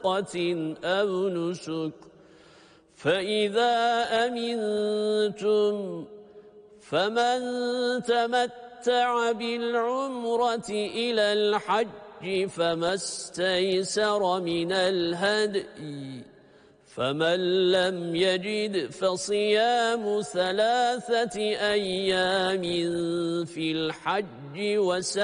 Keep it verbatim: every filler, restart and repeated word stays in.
أو نسك فإذا أمنتم فمن تمتع بالعمرة إلى الحج فما استيسر من الهدي فمن لم يجد فصيام ثلاثة أيام في الحج وسبعة